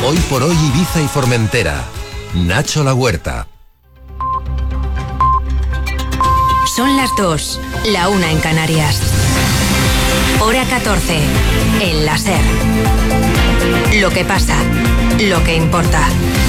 Hoy por hoy Ibiza y Formentera. Nacho La Huerta. Son las 2, la 1 en Canarias. Hora 14, en la SER. Lo que pasa, lo que importa.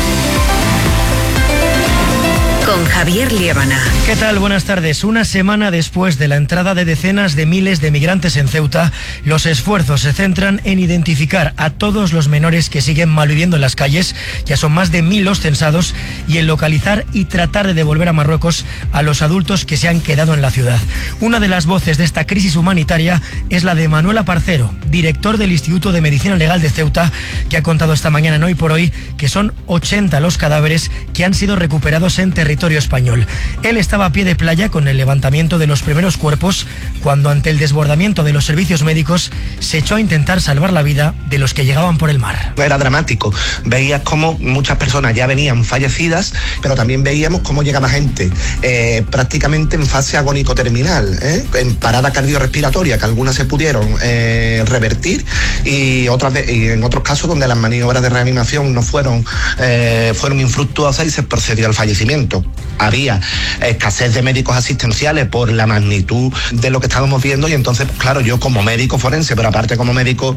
Con Javier Liébana. ¿Qué tal? Buenas tardes. Una semana después de la entrada de decenas de miles de migrantes en Ceuta, los esfuerzos se centran en identificar a todos los menores que siguen malviviendo en las calles, ya son más de 1000 los censados, y en localizar y tratar de devolver a Marruecos a los adultos que se han quedado en la ciudad. Una de las voces de esta crisis humanitaria es la de Manuel Aparcero, director del Instituto de Medicina Legal de Ceuta, que ha contado esta mañana en Hoy por Hoy que son 80 los cadáveres que han sido recuperados en territorio español. Él estaba a pie de playa con el levantamiento de los primeros cuerpos cuando, ante el desbordamiento de los servicios médicos, se echó a intentar salvar la vida de los que llegaban por el mar. Era dramático. Veías cómo muchas personas ya venían fallecidas, pero también veíamos cómo llegaba gente prácticamente en fase agónico-terminal, en parada cardiorrespiratoria, que algunas se pudieron revertir y en otros casos donde las maniobras de reanimación no fueron infructuosas y se procedió al fallecimiento. Había escasez de médicos asistenciales por la magnitud de lo que estábamos viendo, y entonces, claro, yo como médico forense, pero aparte como médico,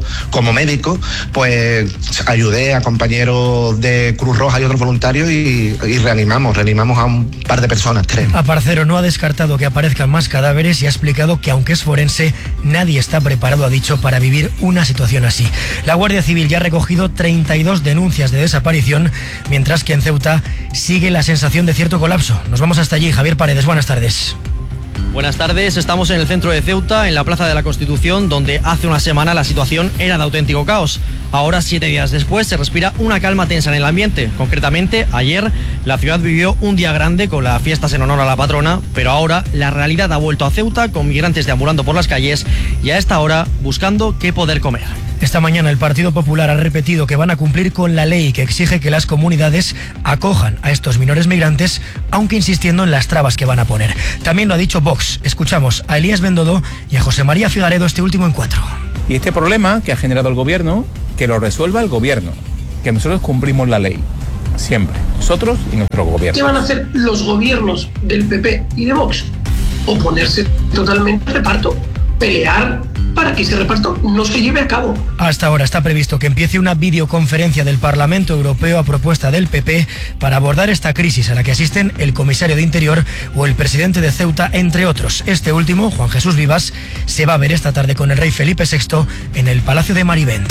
pues ayudé a compañeros de Cruz Roja y otros voluntarios y reanimamos a un par de personas, creo. Aparcero no ha descartado que aparezcan más cadáveres y ha explicado que, aunque es forense, nadie está preparado, ha dicho, para vivir una situación así. La Guardia Civil ya ha recogido 32 denuncias de desaparición, mientras que en Ceuta sigue la sensación de cierto colapso. Nos vamos hasta allí. Javier Paredes, buenas tardes. Buenas tardes, estamos en el centro de Ceuta, en la Plaza de la Constitución, donde hace una semana la situación era de auténtico caos. Ahora, 7 días después, se respira una calma tensa en el ambiente. Concretamente, ayer la ciudad vivió un día grande con las fiestas en honor a la patrona, pero ahora la realidad ha vuelto a Ceuta, con migrantes deambulando por las calles y a esta hora buscando qué poder comer. Esta mañana el Partido Popular ha repetido que van a cumplir con la ley que exige que las comunidades acojan a estos menores migrantes, aunque insistiendo en las trabas que van a poner. También lo ha dicho Vox. Escuchamos a Elías Bendodo y a José María Figaredo este último encuentro. Y este problema que ha generado el gobierno, que lo resuelva el gobierno, que nosotros cumplimos la ley, siempre, nosotros y nuestro gobierno. ¿Qué van a hacer los gobiernos del PP y de Vox? Oponerse totalmente al reparto, pelear para que ese reparto no se lleve a cabo. Hasta ahora está previsto que empiece una videoconferencia del Parlamento Europeo a propuesta del PP para abordar esta crisis, a la que asisten el comisario de Interior o el presidente de Ceuta, entre otros. Este último, Juan Jesús Vivas, se va a ver esta tarde con el rey Felipe VI en el Palacio de Marivent.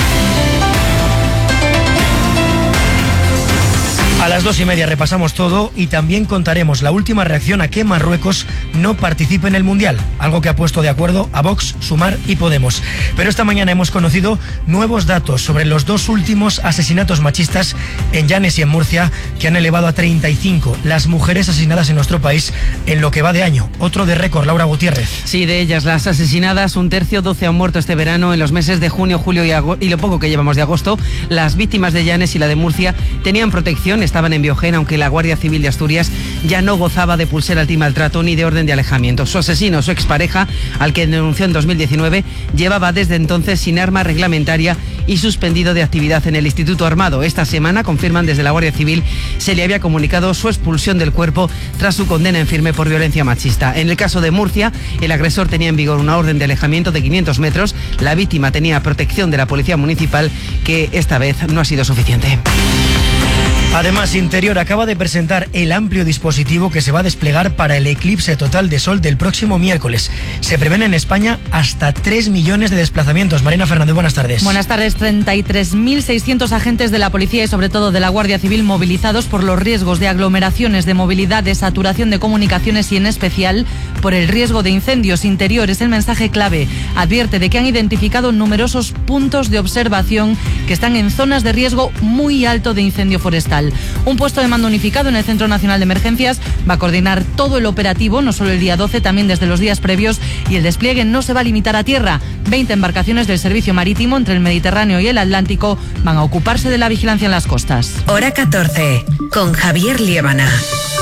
A las 2:30 repasamos todo y también contaremos la última reacción a que Marruecos no participe en el Mundial, algo que ha puesto de acuerdo a Vox, Sumar y Podemos. Pero esta mañana hemos conocido nuevos datos sobre los 2 últimos asesinatos machistas en Llanes y en Murcia, que han elevado a 35 las mujeres asesinadas en nuestro país en lo que va de año. Otro de récord, Laura Gutiérrez. Sí, de ellas las asesinadas, un tercio, 12 han muerto este verano. En los meses de junio, julio y lo poco que llevamos de agosto, las víctimas de Llanes y la de Murcia tenían protección, estaban en Biogén, aunque la Guardia Civil de Asturias ya no gozaba de pulsera antimaltrato ni de orden de alejamiento. Su asesino, su expareja, al que denunció en 2019, llevaba desde entonces sin arma reglamentaria y suspendido de actividad en el Instituto Armado. Esta semana, confirman desde la Guardia Civil, se le había comunicado su expulsión del cuerpo tras su condena en firme por violencia machista. En el caso de Murcia, el agresor tenía en vigor una orden de alejamiento de 500 metros. La víctima tenía protección de la Policía Municipal, que esta vez no ha sido suficiente. Además, Interior acaba de presentar el amplio dispositivo que se va a desplegar para el eclipse total de sol del próximo miércoles. Se prevén en España hasta 3 millones de desplazamientos. Marina Fernández, buenas tardes. Buenas tardes. 33.600 agentes de la policía y sobre todo de la Guardia Civil movilizados por los riesgos de aglomeraciones, de movilidad, de saturación de comunicaciones y en especial por el riesgo de incendios. Interior es el mensaje clave. Advierte de que han identificado numerosos puntos de observación que están en zonas de riesgo muy alto de incendio forestal. Un puesto de mando unificado en el Centro Nacional de Emergencias va a coordinar todo el operativo, no solo el día 12, también desde los días previos, y el despliegue no se va a limitar a tierra. 20 embarcaciones del servicio marítimo entre el Mediterráneo y el Atlántico van a ocuparse de la vigilancia en las costas. Hora 14, con Javier Liébana.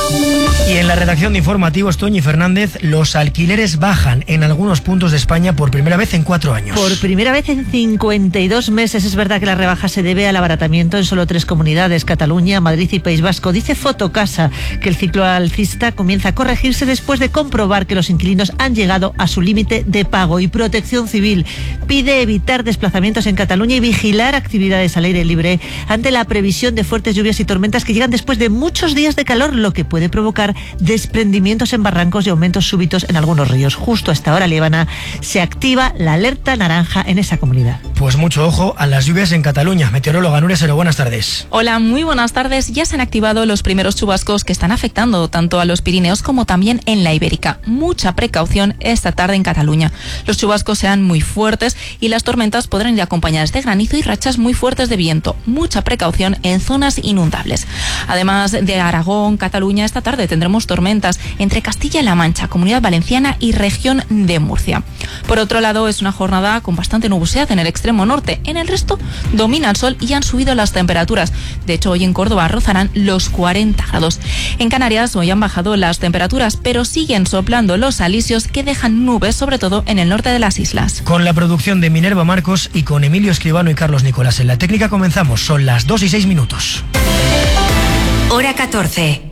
Y en la redacción de informativos, Toñi Fernández, los alquileres bajan en algunos puntos de España por primera vez en 4 años. Por primera vez en 52 meses. Es verdad que la rebaja se debe al abaratamiento en solo 3 comunidades, Cataluña, Madrid y País Vasco. Dice Fotocasa que el ciclo alcista comienza a corregirse después de comprobar que los inquilinos han llegado a su límite de pago. Y Protección Civil pide evitar desplazamientos en Cataluña y vigilar actividades al aire libre ante la previsión de fuertes lluvias y tormentas que llegan después de muchos días de calor, lo que puede provocar desprendimientos en barrancos y aumentos súbitos en algunos ríos. Justo a esta hora, Líbana, se activa la alerta naranja en esa comunidad. Pues mucho ojo a las lluvias en Cataluña. Meteoróloga Nuria Sero, buenas tardes. Hola, muy buenas tardes. Ya se han activado los primeros chubascos que están afectando tanto a los Pirineos como también en la Ibérica. Mucha precaución esta tarde en Cataluña. Los chubascos serán muy fuertes y las tormentas podrán ir acompañadas de granizo y rachas muy fuertes de viento. Mucha precaución en zonas inundables. Además de Aragón, Cataluña, esta tarde tendremos tormentas entre Castilla-La Mancha, Comunidad Valenciana y región de Murcia. Por otro lado, es una jornada con bastante nubosidad en el extremo norte. En el resto domina el sol y han subido las temperaturas. De hecho, hoy en Córdoba rozarán los 40 grados. En Canarias hoy han bajado las temperaturas, pero siguen soplando los alisios que dejan nubes, sobre todo en el norte de las islas. Con la producción de Minerva Marcos y con Emilio Escribano y Carlos Nicolás en la técnica comenzamos. Son las 2:06. Hora 14.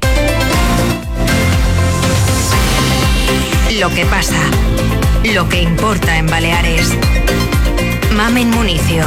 Lo que pasa, lo que importa en Baleares. Mamen Municio.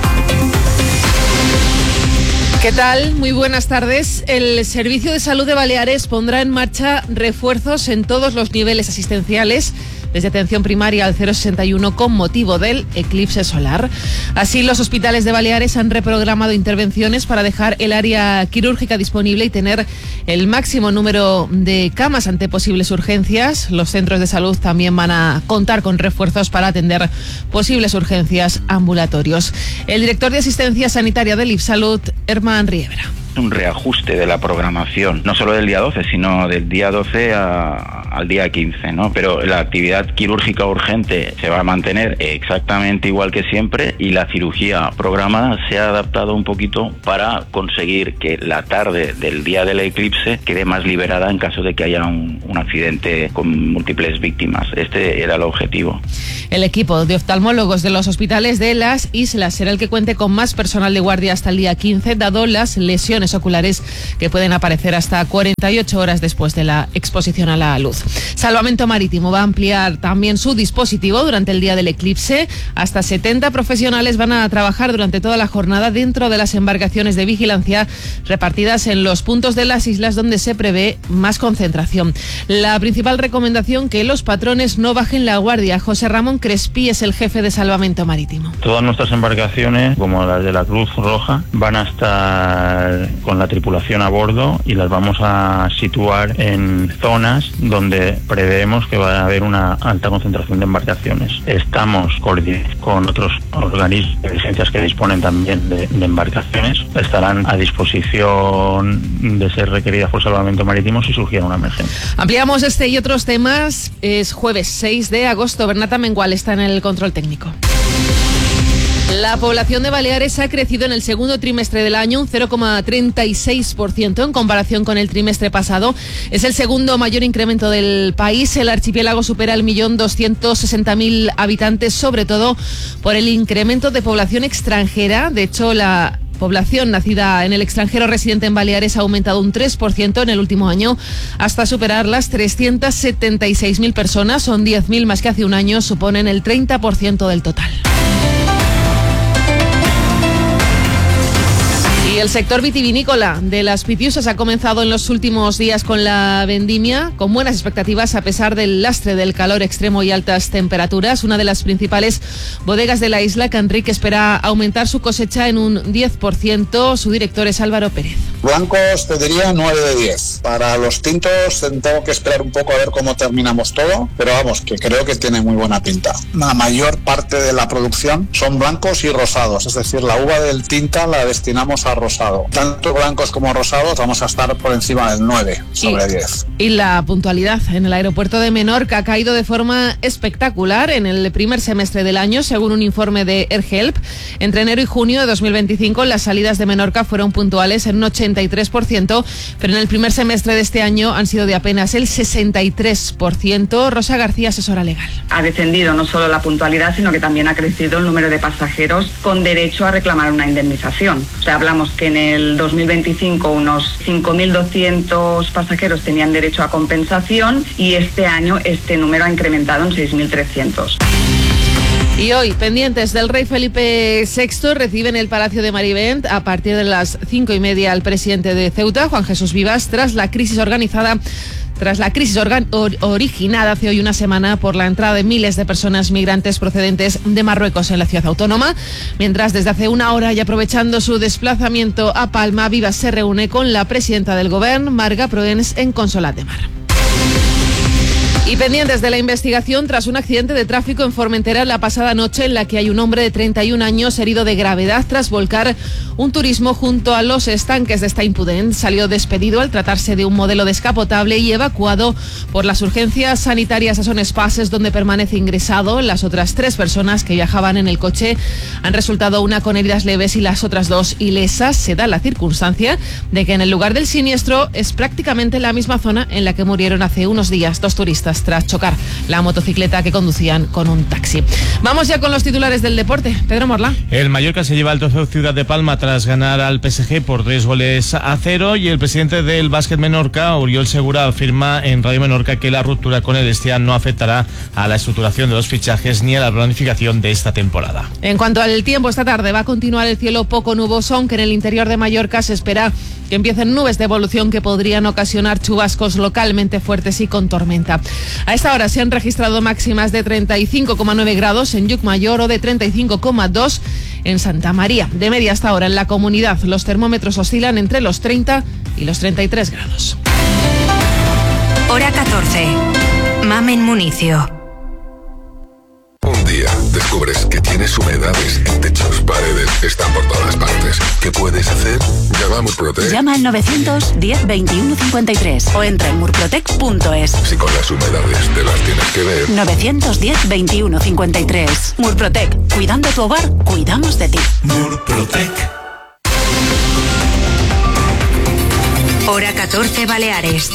¿Qué tal? Muy buenas tardes. El Servicio de Salud de Baleares pondrá en marcha refuerzos en todos los niveles asistenciales, desde atención primaria al 061 con motivo del eclipse solar. Así, los hospitales de Baleares han reprogramado intervenciones para dejar el área quirúrgica disponible y tener el máximo número de camas ante posibles urgencias. Los centros de salud también van a contar con refuerzos para atender posibles urgencias ambulatorios. El director de Asistencia Sanitaria del IPSalud, Herman Riebra. Un reajuste de la programación, no solo del día 12, sino del día 12 al día 15, ¿no? Pero la actividad quirúrgica urgente se va a mantener exactamente igual que siempre y la cirugía programada se ha adaptado un poquito para conseguir que la tarde del día del eclipse quede más liberada en caso de que haya un accidente con múltiples víctimas. Este era el objetivo. El equipo de oftalmólogos de los hospitales de las islas será el que cuente con más personal de guardia hasta el día 15, dado las lesiones oculares que pueden aparecer hasta 48 horas después de la exposición a la luz. Salvamento Marítimo va a ampliar también su dispositivo durante el día del eclipse. Hasta 70 profesionales van a trabajar durante toda la jornada dentro de las embarcaciones de vigilancia repartidas en los puntos de las islas donde se prevé más concentración. La principal recomendación: que los patrones no bajen la guardia. José Ramón Crespí es el jefe de Salvamento Marítimo. Todas nuestras embarcaciones, como las de la Cruz Roja, van a estar con la tripulación a bordo y las vamos a situar en zonas donde preveemos que va a haber una alta concentración de embarcaciones. Estamos coordinados con otros organismos de emergencias que disponen también de embarcaciones. Estarán a disposición de ser requeridas por Salvamento Marítimo si surgiera una emergencia. Ampliamos este y otros temas. Es jueves 6 de agosto. Bernata Mengual está en el control técnico. La población de Baleares ha crecido en el segundo trimestre del año un 0,36% en comparación con el trimestre pasado. Es el segundo mayor incremento del país. El archipiélago supera el 1.260.000 habitantes, sobre todo por el incremento de población extranjera. De hecho, la población nacida en el extranjero residente en Baleares ha aumentado un 3% en el último año hasta superar las 376.000 personas. Son 10.000 más que hace un año, suponen el 30% del total. Y el sector vitivinícola de las Pitiusas ha comenzado en los últimos días con la vendimia, con buenas expectativas a pesar del lastre del calor extremo y altas temperaturas. Una de las principales bodegas de la isla, Canric, espera aumentar su cosecha en un 10%. Su director es Álvaro Pérez. Blancos te diría 9 de 10. Para los tintos tengo que esperar un poco a ver cómo terminamos todo, pero vamos, que creo que tiene muy buena pinta. La mayor parte de la producción son blancos y rosados, es decir, la uva del tinta la destinamos a rosado rosado. Tanto blancos como rosados vamos a estar por encima del 9 sobre 10. Y la puntualidad en el aeropuerto de Menorca ha caído de forma espectacular en el primer semestre del año, según un informe de AirHelp. Entre enero y junio de 2025 las salidas de Menorca fueron puntuales en un 83%, pero en el primer semestre de este año han sido de apenas el 63%. Rosa García, asesora legal. Ha descendido no solo la puntualidad, sino que también ha crecido el número de pasajeros con derecho a reclamar una indemnización. O sea, hablamos que en el 2025 unos 5.200 pasajeros tenían derecho a compensación y este año este número ha incrementado en 6.300. Y hoy, pendientes del rey Felipe VI, reciben el Palacio de Marivent a partir de las 5:30 al presidente de Ceuta, Juan Jesús Vivas, tras la crisis originada hace hoy una semana por la entrada de miles de personas migrantes procedentes de Marruecos en la ciudad autónoma. Mientras, desde hace una hora y aprovechando su desplazamiento a Palma, Vivas se reúne con la presidenta del Govern, Marga Proens, en Consolat de Mar. Y pendientes de la investigación tras un accidente de tráfico en Formentera la pasada noche, en la que hay un hombre de 31 años herido de gravedad tras volcar un turismo junto a los estanques de esta Impudent. Salió despedido al tratarse de un modelo descapotable y evacuado por las urgencias sanitarias a Son Espases, donde permanece ingresado. Las otras 3 personas que viajaban en el coche han resultado una con heridas leves y las otras 2 ilesas. Se da la circunstancia de que en el lugar del siniestro es prácticamente la misma zona en la que murieron hace unos días 2 turistas tras chocar la motocicleta que conducían con un taxi. Vamos ya con los titulares del deporte. Pedro Morla. El Mallorca se lleva el trofeo Ciudad de Palma tras ganar al PSG por 3-0 y el presidente del Básquet Menorca, Oriol Segura, afirma en Radio Menorca que la ruptura con el Estia no afectará a la estructuración de los fichajes ni a la planificación de esta temporada. En cuanto al tiempo, esta tarde va a continuar el cielo poco nuboso, aunque en el interior de Mallorca se espera que empiecen nubes de evolución que podrían ocasionar chubascos localmente fuertes y con tormenta. A esta hora se han registrado máximas de 35,9 grados en Llucmayor o de 35,2 en Santa María. De media hasta ahora en la comunidad los termómetros oscilan entre los 30 y los 33 grados. Hora 14. Mamen Municio. Un día descubres que tienes humedades en techos, paredes, están por todas partes. ¿Qué puedes hacer? Llama a Murprotec. Llama al 910 21 53 o entra en murprotec.es. Si con las humedades te las tienes que ver. 910 21 53. Murprotec. Cuidando tu hogar, cuidamos de ti. Murprotec. Hora 14 Baleares.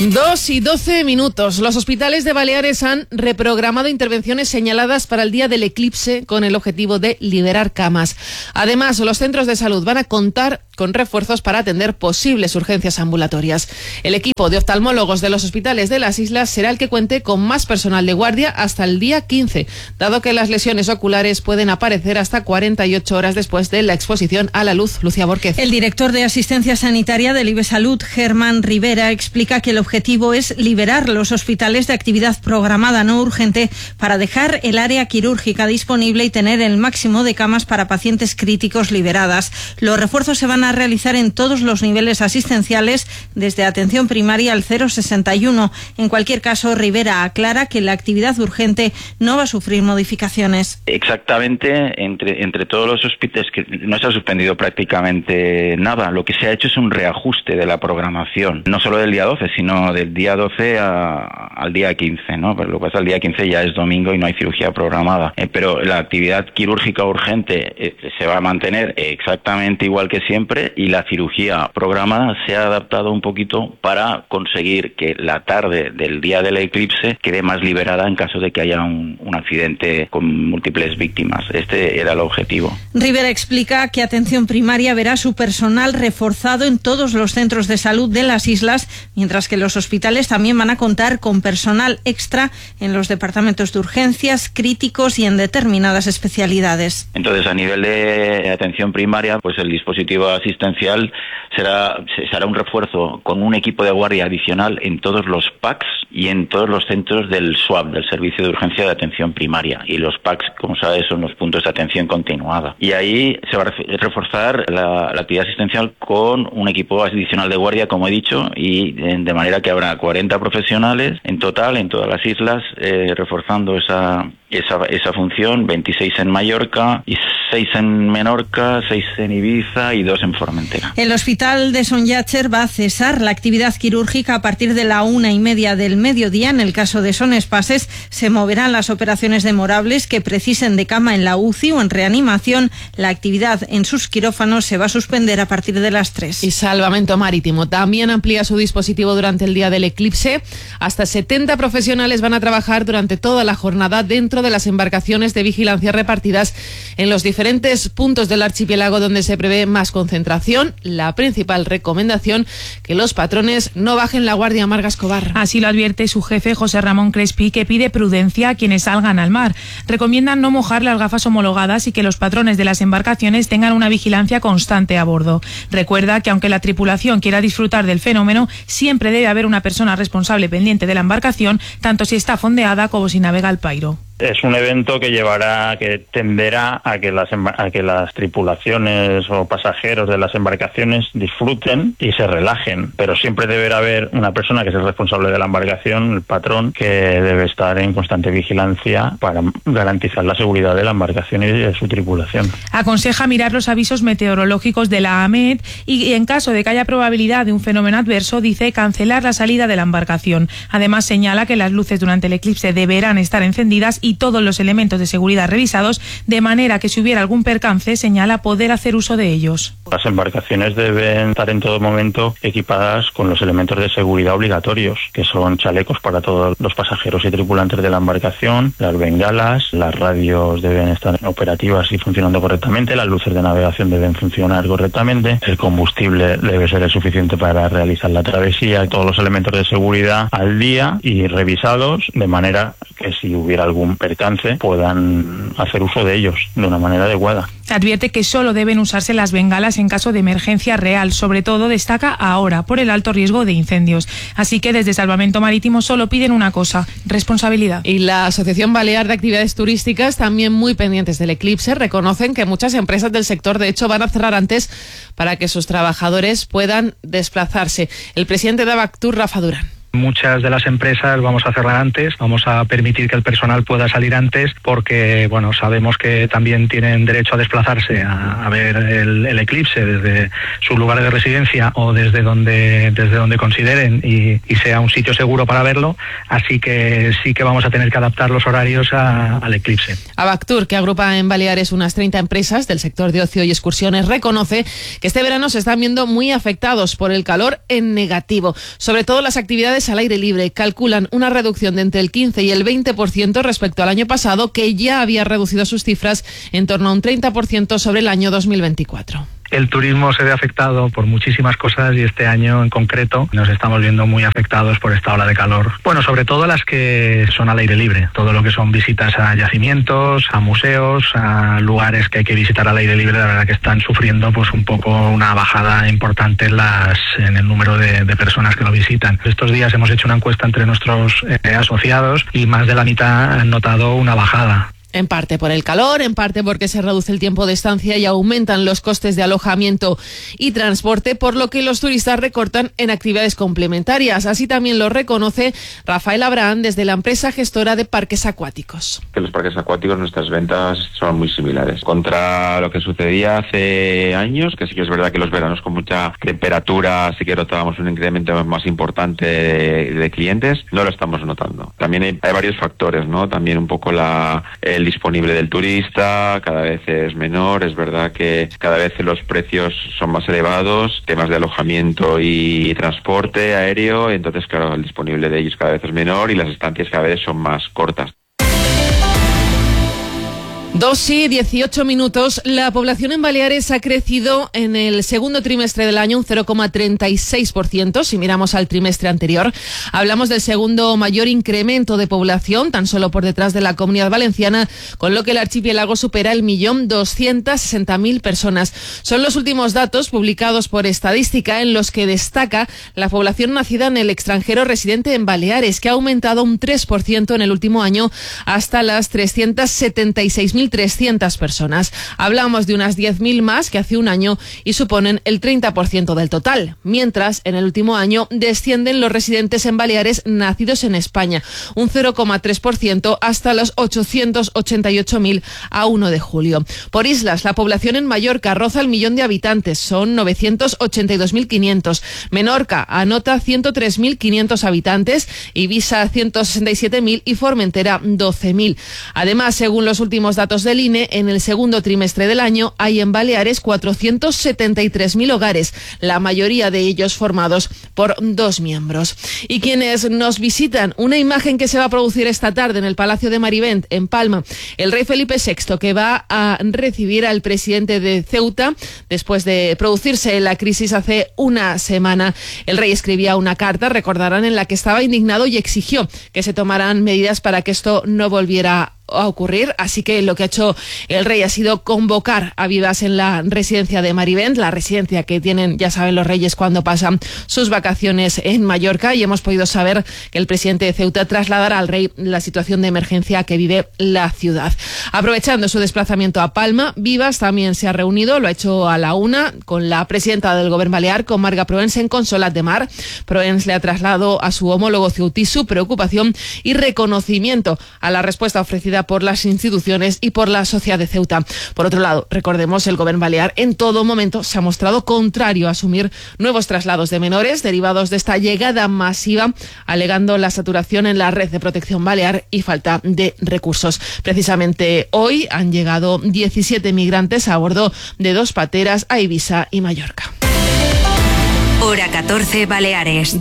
2:12. Los hospitales de Baleares han reprogramado intervenciones señaladas para el día del eclipse con el objetivo de liberar camas. Además, los centros de salud van a contar con refuerzos para atender posibles urgencias ambulatorias. El equipo de oftalmólogos de los hospitales de las islas será el que cuente con más personal de guardia hasta el día 15, dado que las lesiones oculares pueden aparecer hasta 48 horas después de la exposición a la luz. Lucía Borquez. El director de Asistencia Sanitaria del IBE Salud, Germán Rivera, explica que el objetivo es liberar los hospitales de actividad programada no urgente para dejar el área quirúrgica disponible y tener el máximo de camas para pacientes críticos liberadas. Los refuerzos se van a realizar en todos los niveles asistenciales, desde atención primaria al 061. En cualquier caso, Rivera aclara que la actividad urgente no va a sufrir modificaciones. Exactamente, entre todos los hospitales, que no se ha suspendido prácticamente nada. Lo que se ha hecho es un reajuste de la programación, no solo del día 12, sino del día 12 al día 15, ¿no? Pero lo que pasa, el día 15 ya es domingo y no hay cirugía programada. Pero la actividad quirúrgica urgente se va a mantener exactamente igual que siempre, y la cirugía programada se ha adaptado un poquito para conseguir que la tarde del día del eclipse quede más liberada en caso de que haya un accidente con múltiples víctimas. Este era el objetivo. Rivera explica que atención primaria verá su personal reforzado en todos los centros de salud de las islas, mientras que los hospitales también van a contar con personal extra en los departamentos de urgencias, críticos y en determinadas especialidades. Entonces, a nivel de atención primaria, pues el dispositivo asistencial se hará un refuerzo con un equipo de guardia adicional en todos los PACs y en todos los centros del SWAP, del Servicio de Urgencia de Atención Primaria. Y los PACs, como sabes, son los puntos de atención continuada. Y ahí se va a reforzar la actividad asistencial con un equipo adicional de guardia, como he dicho, y de manera que habrá 40 profesionales en total en todas las islas reforzando esa esa función, 26 en Mallorca y 6 en Menorca, 6 en Ibiza y 2 en Formentera. El hospital de Son Llàtzer va a cesar la actividad quirúrgica a partir de la 1:30 del mediodía. En el caso de Son Espases se moverán las operaciones demorables que precisen de cama en la UCI o en reanimación. La actividad en sus quirófanos se va a suspender a partir de las 3. Y Salvamento Marítimo también amplía su dispositivo durante el día del eclipse. Hasta 70 profesionales van a trabajar durante toda la jornada dentro de las embarcaciones de vigilancia repartidas en los diferentes puntos del archipiélago donde se prevé más concentración. La principal recomendación, que los patrones no bajen la guardia. Marga Escobar. Así lo advierte su jefe, José Ramón Crespi, que pide prudencia a quienes salgan al mar. Recomiendan no mojar las gafas homologadas y que los patrones de las embarcaciones tengan una vigilancia constante a bordo. Recuerda que aunque la tripulación quiera disfrutar del fenómeno, siempre debe haber una persona responsable pendiente de la embarcación, tanto si está fondeada como si navega al pairo. Es un evento que tenderá a que las tripulaciones o pasajeros de las embarcaciones disfruten y se relajen, pero siempre deberá haber una persona que es el responsable de la embarcación, el patrón, que debe estar en constante vigilancia para garantizar la seguridad de la embarcación y de su tripulación. Aconseja mirar los avisos meteorológicos de la AMET y en caso de que haya probabilidad de un fenómeno adverso, dice cancelar la salida de la embarcación. Además señala que las luces durante el eclipse deberán estar encendidas y todos los elementos de seguridad revisados, de manera que si hubiera algún percance, señala poder hacer uso de ellos. Las embarcaciones deben estar en todo momento equipadas con los elementos de seguridad obligatorios, que son chalecos para todos los pasajeros y tripulantes de la embarcación, las bengalas, las radios deben estar operativas y funcionando correctamente, las luces de navegación deben funcionar correctamente, el combustible debe ser el suficiente para realizar la travesía, todos los elementos de seguridad al día y revisados, de manera que si hubiera algún percance puedan hacer uso de ellos de una manera adecuada. Advierte que solo deben usarse las bengalas en caso de emergencia real. Sobre todo destaca ahora por el alto riesgo de incendios. Así que desde Salvamento Marítimo solo piden una cosa: responsabilidad. Y la Asociación Balear de Actividades Turísticas, también muy pendientes del eclipse, reconocen que muchas empresas del sector de hecho van a cerrar antes para que sus trabajadores puedan desplazarse. El presidente de Abactur, Rafa Durán. Muchas de las empresas vamos a cerrar antes, vamos a permitir que el personal pueda salir antes porque, bueno, sabemos que también tienen derecho a desplazarse a ver el eclipse desde su lugar de residencia o desde donde consideren y sea un sitio seguro para verlo, así que sí que vamos a tener que adaptar los horarios al eclipse. Abactur, que agrupa en Baleares unas 30 empresas del sector de ocio y excursiones, reconoce que este verano se están viendo muy afectados por el calor en negativo, sobre todo las actividades al aire libre. Calculan una reducción de entre el 15 y el 20% respecto al año pasado, que ya había reducido sus cifras en torno a un 30% sobre el año 2024. El turismo se ve afectado por muchísimas cosas y este año en concreto nos estamos viendo muy afectados por esta ola de calor. Bueno, sobre todo las que son al aire libre, todo lo que son visitas a yacimientos, a museos, a lugares que hay que visitar al aire libre, la verdad que están sufriendo pues un poco una bajada importante en el número de personas que lo visitan. Estos días hemos hecho una encuesta entre nuestros asociados y más de la mitad han notado una bajada. En parte por el calor, en parte porque se reduce el tiempo de estancia y aumentan los costes de alojamiento y transporte, por lo que los turistas recortan en actividades complementarias. Así también lo reconoce Rafael Abraham desde la empresa gestora de parques acuáticos. En los parques acuáticos nuestras ventas son muy similares. Contra lo que sucedía hace años, que sí que es verdad que los veranos con mucha temperatura sí que notábamos un incremento más importante de clientes, no lo estamos notando. También hay varios factores, ¿no? También un poco el disponible del turista cada vez es menor, es verdad que cada vez los precios son más elevados, temas de alojamiento y transporte aéreo, entonces claro, el disponible de ellos cada vez es menor y las estancias cada vez son más cortas. 2:18. La población en Baleares ha crecido en el segundo trimestre del año un 0,36%. Si miramos al trimestre anterior, hablamos del segundo mayor incremento de población, tan solo por detrás de la Comunidad Valenciana, con lo que el archipiélago supera el 1.260.000 personas. Son los últimos datos publicados por Estadística en los que destaca la población nacida en el extranjero residente en Baleares, que ha aumentado un 3% en el último año hasta las 376.000 2.300 personas. Hablamos de unas 10.000 más que hace un año y suponen el 30% del total. Mientras, en el último año descienden los residentes en Baleares nacidos en España, un 0,3% hasta los 888.000 a 1 de julio. Por islas, la población en Mallorca roza el millón de habitantes, son 982.500. Menorca anota 103.500 habitantes, Ibiza 167.000 y Formentera 12.000. Además, según los últimos datos del INE, en el segundo trimestre del año hay en Baleares 473.000 hogares, la mayoría de ellos formados por 2 miembros. Y quienes nos visitan, una imagen que se va a producir esta tarde en el Palacio de Marivent, en Palma, el rey Felipe VI, que va a recibir al presidente de Ceuta después de producirse la crisis hace una semana. El rey escribía una carta, recordarán, en la que estaba indignado y exigió que se tomaran medidas para que esto no volviera a ocurrir, así que lo que ha hecho el rey ha sido convocar a vivas en la residencia de Marivent, la residencia que tienen, ya saben, los reyes cuando pasan sus vacaciones en Mallorca, y hemos podido saber que el presidente de Ceuta trasladará al rey la situación de emergencia que vive la ciudad. Aprovechando su desplazamiento a Palma, Vivas también se ha reunido, lo ha hecho a la 1 con la presidenta del Gobierno Balear, con Marga Proens, en Consolat de Mar. Proens le ha trasladado a su homólogo ceutí su preocupación y reconocimiento a la respuesta ofrecida por las instituciones y por la sociedad de Ceuta. Por otro lado, recordemos, el Gobierno Balear en todo momento se ha mostrado contrario a asumir nuevos traslados de menores derivados de esta llegada masiva, alegando la saturación en la red de protección balear y falta de recursos. Precisamente hoy han llegado 17 migrantes a bordo de 2 pateras a Ibiza y Mallorca. Hora 14, Baleares.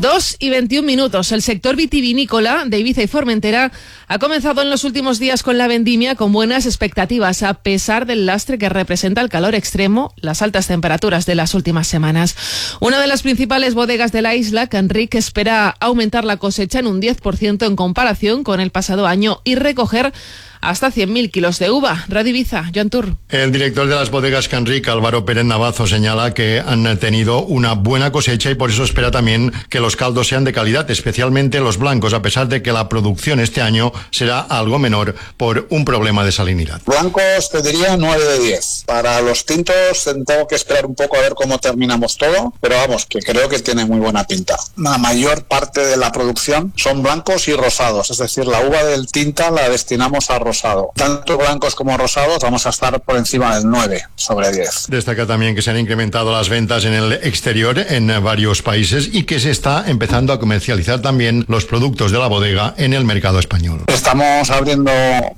2:21. El sector vitivinícola de Ibiza y Formentera ha comenzado en los últimos días con la vendimia con buenas expectativas, a pesar del lastre que representa el calor extremo, las altas temperaturas de las últimas semanas. Una de las principales bodegas de la isla, Canric, espera aumentar la cosecha en un 10% en comparación con el pasado año y recoger hasta 100.000 kilos de uva. Radio Ibiza, Joan Tur. El director de las bodegas Canric, Álvaro Pérez Navazo, señala que han tenido una buena cosecha y por eso espera también que los caldos sean de calidad, especialmente los blancos, a pesar de que la producción este año será algo menor por un problema de salinidad. Blancos te diría 9 de 10. Para los tintos tengo que esperar un poco a ver cómo terminamos todo, pero vamos, que creo que tiene muy buena pinta. La mayor parte de la producción son blancos y rosados, es decir, la uva del tinta la destinamos a rosado. Tanto blancos como rosados vamos a estar por encima del 9 sobre 10. Destaca también que se han incrementado las ventas en el exterior en varios países y que se está empezando a comercializar también los productos de la bodega en el mercado español. Estamos abriendo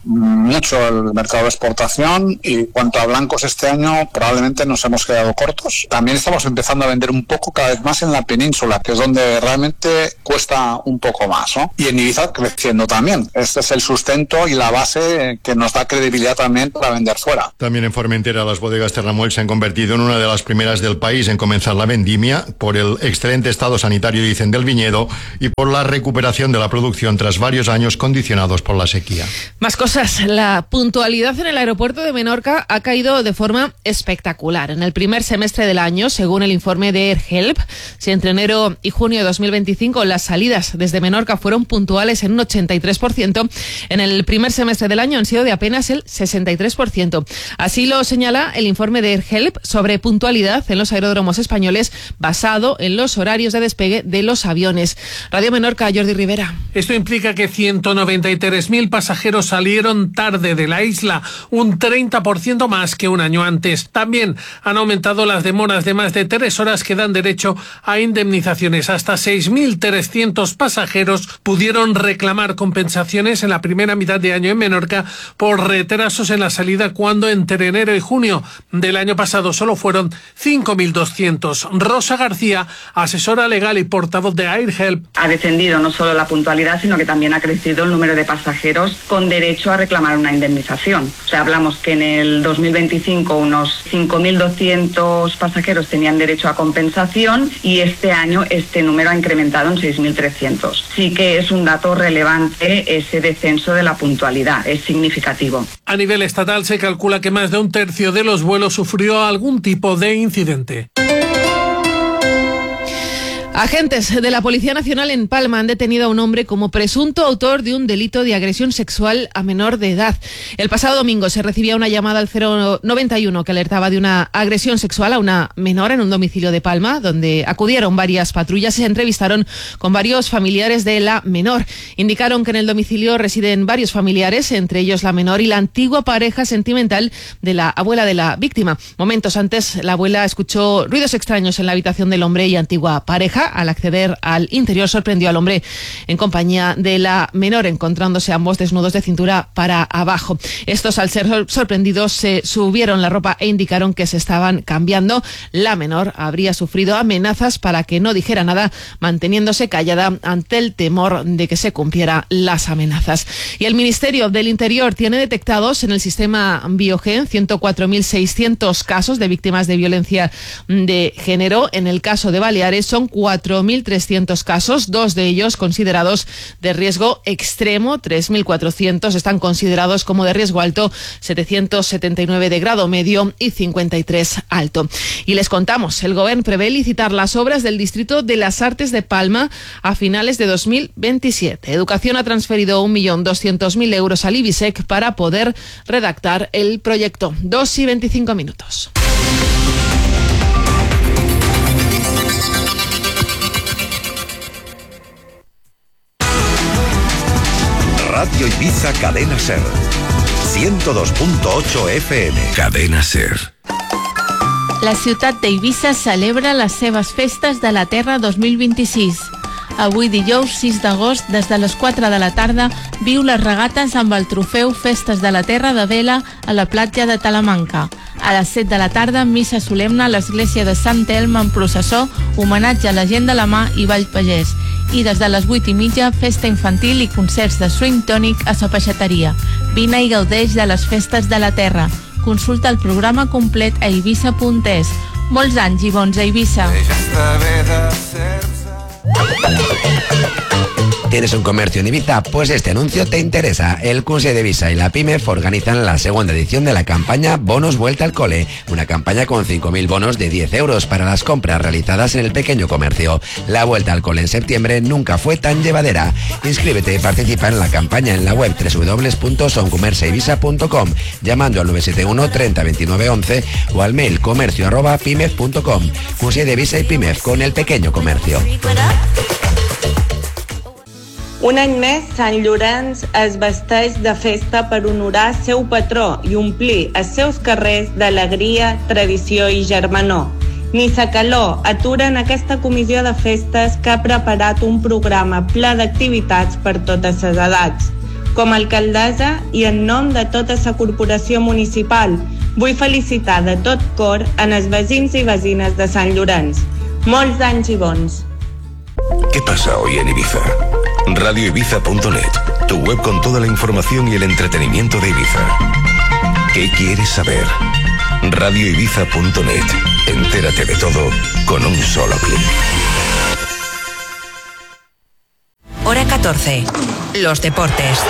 mucho el mercado de exportación y en cuanto a blancos este año probablemente nos hemos quedado cortos. También estamos empezando a vender un poco cada vez más en la península, que es donde realmente cuesta un poco más, ¿no? Y en Ibiza creciendo también. Este es el sustento y la base que nos da credibilidad también para vender fuera. También en Formentera las bodegas Terramuel se han convertido en una de las primeras del país en comenzar la vendimia por el excelente estado sanitario, dicen, del viñedo y por la recuperación de la producción tras varios años condicionados por la sequía. Más cosas. La puntualidad en el aeropuerto de Menorca ha caído de forma espectacular. En el primer semestre del año, según el informe de AirHelp, si entre enero y junio de 2025 las salidas desde Menorca fueron puntuales en un 83%, en el primer semestre del año han sido de apenas el 63%. Así lo señala el informe de AirHelp sobre puntualidad en los aeródromos españoles, basado en los horarios de despegue de los aviones. Radio Menorca, Jordi Rivera. Esto implica que 193.000 pasajeros salieron tarde de la isla, un 30% más que un año antes. También han aumentado las demoras de más de 3 horas que dan derecho a indemnizaciones. Hasta 6.300 pasajeros pudieron reclamar compensaciones en la primera mitad de año en Menorca por retrasos en la salida, cuando entre enero y junio del año pasado solo fueron 5.200. Rosa García, asesora legal y portavoz de AirHelp. Ha descendido no solo la puntualidad, sino que también ha crecido el número de pasajeros con derecho a reclamar una indemnización. O sea, hablamos que en el 2025 unos 5.200 pasajeros tenían derecho a compensación y este año este número ha incrementado en 6.300. Sí que es un dato relevante ese descenso de la puntualidad, es significativo. A nivel estatal se calcula que más de un tercio de los vuelos sufrió algún tipo de incidente. Agentes de la Policía Nacional en Palma han detenido a un hombre como presunto autor de un delito de agresión sexual a menor de edad. El pasado domingo se recibía una llamada al 091 que alertaba de una agresión sexual a una menor en un domicilio de Palma, donde acudieron varias patrullas y se entrevistaron con varios familiares de la menor. Indicaron que en el domicilio residen varios familiares, entre ellos la menor y la antigua pareja sentimental de la abuela de la víctima. Momentos antes, la abuela escuchó ruidos extraños en la habitación del hombre y antigua pareja. Al acceder al interior, sorprendió al hombre en compañía de la menor, encontrándose ambos desnudos de cintura para abajo. Estos, al ser sorprendidos, se subieron la ropa e indicaron que se estaban cambiando. La menor habría sufrido amenazas para que no dijera nada, manteniéndose callada ante el temor de que se cumplieran las amenazas. Y el Ministerio del Interior tiene detectados en el sistema Biogen 104.600 casos de víctimas de violencia de género. En el caso de Baleares son 4.300 casos, 2 de ellos considerados de riesgo extremo, 3.400 están considerados como de riesgo alto, 779 de grado medio y 53 alto. Y les contamos, el Gobierno prevé licitar las obras del Distrito de las Artes de Palma a finales de 2027. Educación ha transferido 1.200.000 euros al IBISEC para poder redactar el proyecto. 2:25. Radio Ibiza Cadena Ser. 102.8 FM. Cadena Ser. La ciutat d'Eivissa celebra les seves festes de la Terra 2026. Avui dijous 6 d'agost, des de les 4 de la tarda, viu les regates amb el trofeu Festes de la Terra de Vela a la platja de Talamanca. A les 7 de la tarda, missa solemne a l'església de Sant Elm en processó, homenatge a la gent de la mà i ball pagès. I des de les 8:30, festa infantil i concerts de swing tònic a la peixateria. Vine i gaudeix de les festes de la terra. Consulta el programa complet a eivissa.es. Molts anys i bons a Eivissa. ¿Tienes un comercio en Ibiza? Pues este anuncio te interesa. El Consejo de Ibiza y la PIMEF organizan la segunda edición de la campaña Bonos Vuelta al Cole, una campaña con 5.000 bonos de 10 euros para las compras realizadas en el pequeño comercio. La vuelta al cole en septiembre nunca fue tan llevadera. Inscríbete y participa en la campaña en la web www.soncomercioibisa.com, llamando al 971 30 29 11 o al mail comercio@pimef.com. Consejo de Ibiza y PIMEF con el pequeño comercio. Un any més, Sant Llorenç es vesteix de festa per honorar seu patró i omplir els seus carrers d'alegria, tradició i germanor. Ni sa calor aturen aquesta comissió de festes que ha preparat un programa ple d'activitats per totes les edats. Com a alcaldessa i en nom de tota la corporació municipal, vull felicitar de tot cor en els veïns i veïnes de Sant Llorenç. Molts anys i bons. ¿Qué pasa hoy en Ibiza? RadioIbiza.net, tu web con toda la información y el entretenimiento de Ibiza. ¿Qué quieres saber? RadioIbiza.net. Entérate de todo con un solo clic. Hora 14. Los deportes.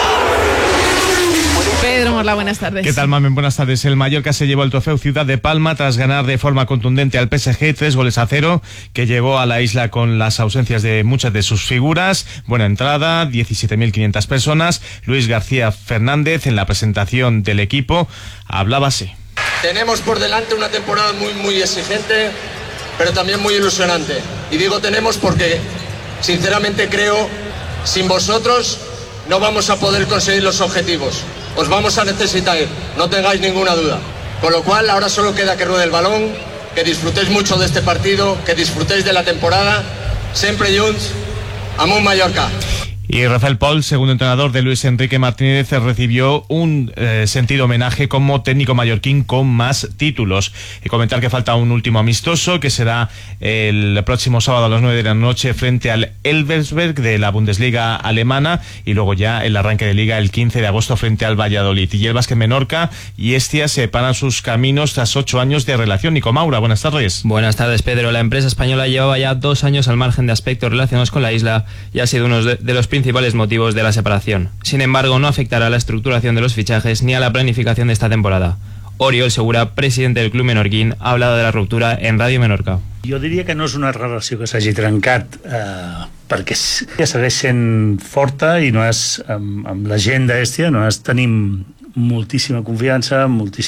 Pedro Morla, buenas tardes. ¿Qué tal, Mamen? Buenas tardes. El Mallorca se llevó el trofeo Ciudad de Palma tras ganar de forma contundente al PSG 3-0, que llegó a la isla con las ausencias de muchas de sus figuras. Buena entrada, 17.500 personas. Luis García Fernández, en la presentación del equipo, hablaba así. Tenemos por delante una temporada muy exigente, pero también muy ilusionante. Y digo tenemos porque, sinceramente creo, sin vosotros no vamos a poder conseguir los objetivos. Os vamos a necesitar, no tengáis ninguna duda. Con lo cual, ahora solo queda que ruede el balón, que disfrutéis mucho de este partido, que disfrutéis de la temporada. Sempre junts, amunt Mallorca. Y Rafael Pol, segundo entrenador de Luis Enrique Martínez, recibió un sentido homenaje como técnico mallorquín con más títulos. Y comentar que falta un último amistoso, que será el próximo sábado a las 9 de la noche frente al Elversberg de la Bundesliga alemana, y luego ya el arranque de Liga el 15 de agosto frente al Valladolid. Y el Básquet Menorca y Estia separan sus caminos tras 8 años de relación. Nico Maura, buenas tardes. Buenas tardes, Pedro. La empresa española llevaba ya 2 años al margen de aspectos relacionados con la isla y ha sido uno de los principales motivos de la separación. Sin embargo, no afectará a la estructuración de los fichajes ni a la planificación de esta temporada. Oriol Segura, presidente del club menorquín, ha hablado de la ruptura en Radio Menorca. Jo diria que no és una relació que s'hagi trencat perquè segueix sent forta i no és amb la gent d'Hèstia, no és, tenim moltíssima confiança,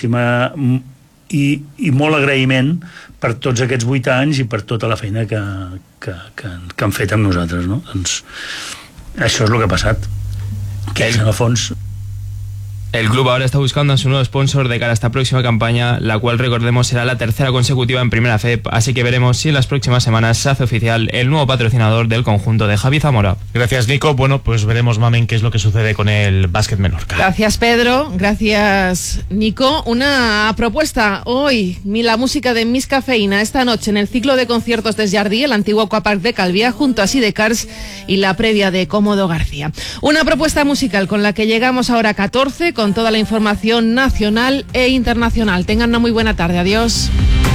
i molt agraïment per tots aquests 8 anys i per tota la feina que han fet amb nosaltres, no? Doncs això és el que ha passat, que en el fons... El club ahora está buscando a su nuevo sponsor de cara a esta próxima campaña, la cual, recordemos, será la tercera consecutiva en Primera FEP, así que veremos si en las próximas semanas se hace oficial el nuevo patrocinador del conjunto de Javi Zamora. Gracias, Nico. Bueno, pues veremos, Mamen, qué es lo que sucede con el Básquet Menorca. Gracias, Pedro. Gracias, Nico. Una propuesta hoy, la música de Miss Cafeína, esta noche en el ciclo de conciertos de Jardí, el antiguo Aquapark de Calviá, junto a Sidecars y la previa de Cómodo García. Una propuesta musical con la que llegamos ahora a 14, con toda la información nacional e internacional. Tengan una muy buena tarde. Adiós.